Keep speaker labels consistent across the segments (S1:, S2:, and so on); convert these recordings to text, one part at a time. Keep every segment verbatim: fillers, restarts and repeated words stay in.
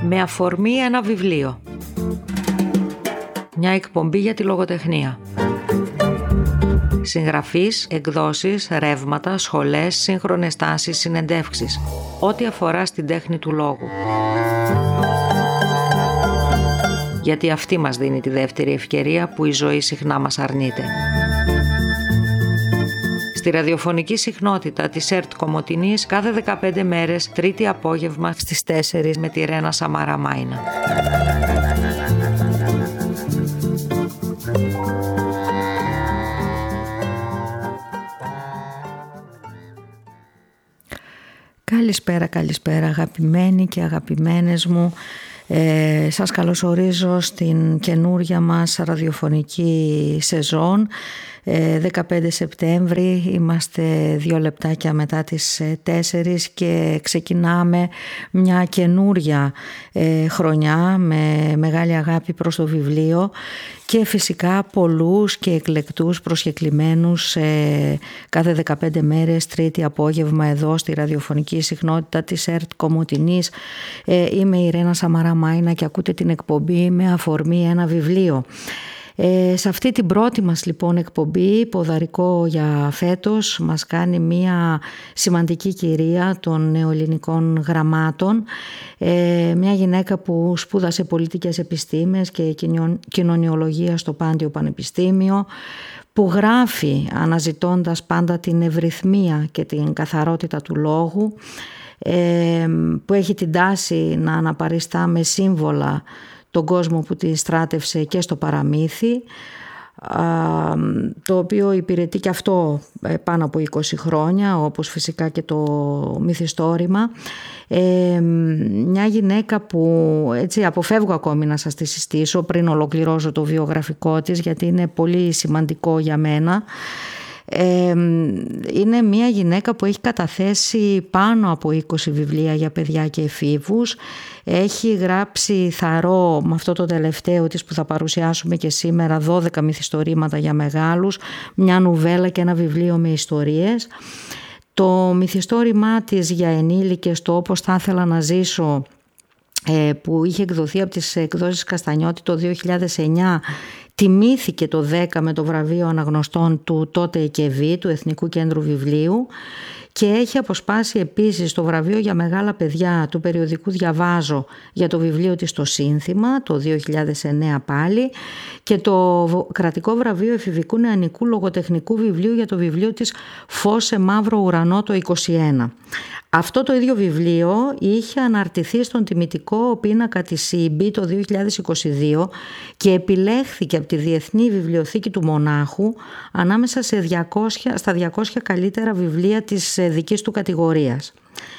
S1: Με αφορμή ένα βιβλίο. Μια εκπομπή για τη λογοτεχνία. Συγγραφείς, εκδόσεις, ρεύματα, σχολές, σύγχρονες τάσεις, συνεντεύξεις. Ό,τι αφορά στην τέχνη του λόγου. Γιατί αυτή μας δίνει τη δεύτερη ευκαιρία που η ζωή συχνά μας αρνείται. Στη ραδιοφωνική συχνότητα της ΕΡΤ Κομοτηνής κάθε δεκαπέντε μέρες, τρίτη απόγευμα στις τέσσερις με τη Ρένα Σαμαρά Μάινα. Καλησπέρα, καλησπέρα αγαπημένοι και αγαπημένες μου. Ε, σας καλωσορίζω στην καινούρια μας ραδιοφωνική σεζόν. ε, δεκαπέντε Σεπτέμβρη, είμαστε δύο λεπτάκια μετά τις τέσσερις και ξεκινάμε μια καινούρια ε, χρονιά με μεγάλη αγάπη προς το βιβλίο και φυσικά πολλούς και εκλεκτούς προσκεκλημένους ε, κάθε δεκαπέντε μέρες, τρίτη απόγευμα εδώ στη ραδιοφωνική συχνότητα της ΕΡΤ Κομοτηνής. Ε, είμαι η Ρένα Σαμαρά Μάινα και ακούτε την εκπομπή με αφορμή ένα βιβλίο. Ε, σε αυτή την πρώτη μας λοιπόν εκπομπή, ποδαρικό για φέτος, μας κάνει μια σημαντική κυρία των νεοελληνικών γραμμάτων, ε, μια γυναίκα που σπούδασε πολιτικές επιστήμες και κοινωνιολογία στο Πάντιο Πανεπιστήμιο, που γράφει αναζητώντας πάντα την ευρυθμία και την καθαρότητα του λόγου, ε, που έχει την τάση να αναπαριστά με σύμβολα τον κόσμο που τη στράτευσε και στο παραμύθι, το οποίο υπηρετεί και αυτό πάνω από είκοσι χρόνια, όπως φυσικά και το μυθιστόρημα. Ε, μια γυναίκα που έτσι αποφεύγω ακόμη να σας τη συστήσω πριν ολοκληρώσω το βιογραφικό της, γιατί είναι πολύ σημαντικό για μένα. Ε, είναι μια γυναίκα που έχει καταθέσει πάνω από είκοσι βιβλία για παιδιά και εφήβους. Έχει γράψει θαρώ, με αυτό το τελευταίο της που θα παρουσιάσουμε και σήμερα, δώδεκα μυθιστορήματα για μεγάλους, μια νουβέλα και ένα βιβλίο με ιστορίες. Το μυθιστόρημά της για ενήλικες, το «Όπως θα ήθελα να ζήσω», που είχε εκδοθεί από τις εκδόσεις Καστανιώτη το δύο χιλιάδες εννιά, τιμήθηκε το δέκα με το βραβείο αναγνωστών του τότε ΕΚΕΒΗ, του Εθνικού Κέντρου Βιβλίου, και έχει αποσπάσει επίσης το βραβείο για μεγάλα παιδιά του περιοδικού Διαβάζω για το βιβλίο της «Το Σύνθημα» το δύο χιλιάδες εννέα πάλι, και το κρατικό βραβείο εφηβικού νεανικού λογοτεχνικού βιβλίου για το βιβλίο της «Φως σε μαύρο ουρανό» το είκοσι ένα. Αυτό το ίδιο βιβλίο είχε αναρτηθεί στον τιμητικό πίνακα της ΣΥΜΠΗ το δύο χιλιάδες είκοσι δύο και επιλέχθηκε από τη Διεθνή Βιβλιοθήκη του Μονάχου ανάμεσα σε διακόσια, στα διακόσια καλύτερα βιβλία της δικής του κατηγορίας.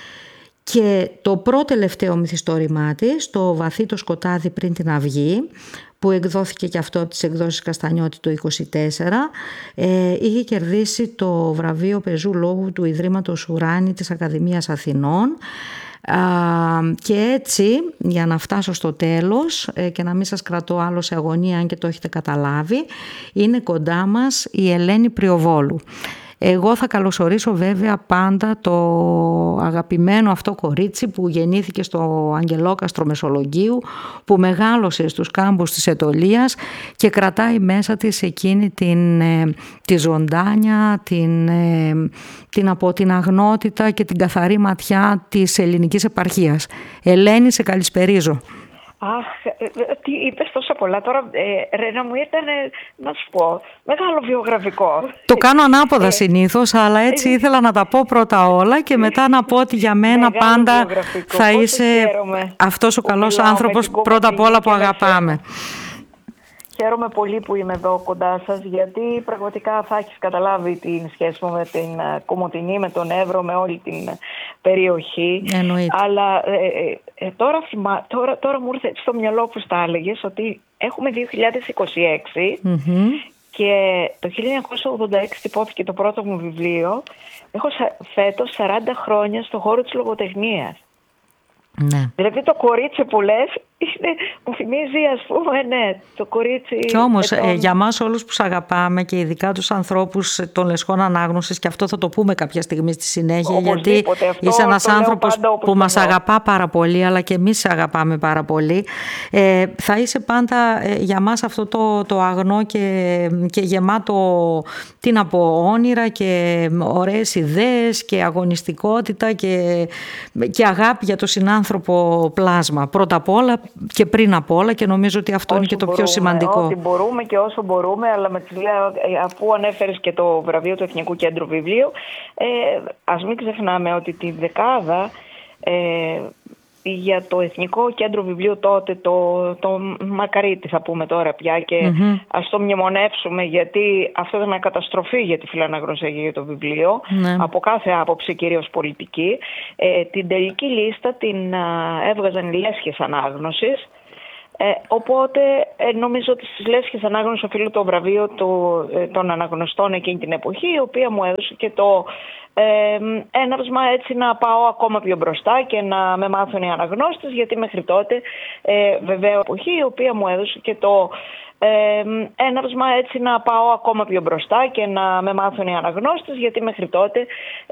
S1: Και το πρώτο τελευταίο μυθιστόρημά της, το «Βαθύ το σκοτάδι πριν την αυγή», που εκδόθηκε και αυτό από τις εκδόσεις Καστανιώτη το είκοσι τέσσερα, ε, είχε κερδίσει το βραβείο πεζού λόγου του Ιδρύματος Ουράνη της Ακαδημίας Αθηνών. Α, και έτσι, για να φτάσω στο τέλος ε, και να μην σας κρατώ άλλο σε αγωνία, αν και το έχετε καταλάβει, είναι κοντά μας η Ελένη Πριοβόλου. Εγώ θα καλωσορίσω βέβαια πάντα το αγαπημένο αυτό κορίτσι που γεννήθηκε στο Αγγελόκαστρο Μεσολογγίου, που μεγάλωσε στους κάμπους της Αιτωλίας και κρατάει μέσα της εκείνη την, τη ζωντάνια, την, την από την αγνότητα και την καθαρή ματιά της ελληνικής επαρχίας. Ελένη, σε καλησπερίζω.
S2: Αχ, τι είπες τόσα πολλά. Τώρα, ε, Ρένα, μου ήταν, να σου πω, μεγάλο βιογραφικό.
S1: Το κάνω ανάποδα συνήθως, αλλά έτσι ήθελα να τα πω πρώτα όλα και μετά να πω ότι για μένα πάντα θα είσαι αυτός ο καλός άνθρωπος πρώτα απ' όλα που αγαπάμε.
S2: Χαίρομαι πολύ που είμαι εδώ κοντά σας, γιατί πραγματικά θα έχεις καταλάβει την σχέση μου με την Κομοτηνή, με τον Εύρο, με όλη την περιοχή.
S1: Εννοείται.
S2: Αλλά ε, ε, τώρα, τώρα, τώρα μου ήρθε στο μυαλό που τα έλεγες ότι έχουμε δύο χιλιάδες είκοσι έξι mm-hmm. και το χίλια εννιακόσια ογδόντα έξι τυπώθηκε το πρώτο μου βιβλίο. Έχω φέτος σαράντα χρόνια στον χώρο της λογοτεχνίας.
S1: Ναι.
S2: Δηλαδή το κορίτσι που λες είναι, μου θυμίζει, ας πούμε, ναι, το κορίτσι.
S1: Και όμως
S2: ετών...
S1: ε, για μας όλους που σ' αγαπάμε και ειδικά τους ανθρώπους των λεσχών ανάγνωσης, και αυτό θα το πούμε κάποια στιγμή στη συνέχεια,
S2: οπωσδήποτε,
S1: γιατί είσαι ένας άνθρωπος που μας αγαπά πάρα πολύ, αλλά και εμείς σε αγαπάμε πάρα πολύ. Ε, θα είσαι πάντα ε, για μας αυτό το, το αγνό και, και γεμάτο, τι να πω, όνειρα και ωραίες ιδέες και αγωνιστικότητα και, και αγάπη για τον συνάνθρωπο πλάσμα. Πρώτα απ' όλα και πριν απ' όλα, και νομίζω ότι αυτό όσο είναι και το
S2: μπορούμε,
S1: πιο σημαντικό.
S2: Ό,τι μπορούμε και όσο μπορούμε, αλλά με τις λέω, αφού ανέφερες και το βραβείο του Εθνικού Κέντρου Βιβλίου, ε, ας μην ξεχνάμε ότι τη δεκάδα ε, για το Εθνικό Κέντρο Βιβλίου τότε, το, το Μακαρίτη θα πούμε τώρα πια, και mm-hmm. ας το μνημονεύσουμε, γιατί αυτό ήταν μια καταστροφή για τη φιλαναγνωσία και για το βιβλίο, mm-hmm. από κάθε άποψη, κυρίως πολιτική. Ε, την τελική λίστα την α, έβγαζαν οι λέσχες ανάγνωσης. Ε, οπότε ε, νομίζω ότι στις λέσχες ανάγνωσης οφείλω το βραβείο του, ε, των αναγνωστών εκείνη την εποχή, η οποία μου έδωσε και το ε, έναυσμα έτσι να πάω ακόμα πιο μπροστά και να με μάθουν οι αναγνώστες, γιατί μέχρι τότε ε, βέβαια εποχή η οποία μου έδωσε και το ε, έναυσμα έτσι να πάω ακόμα πιο μπροστά και να με μάθουν οι αναγνώστες, γιατί μέχρι τότε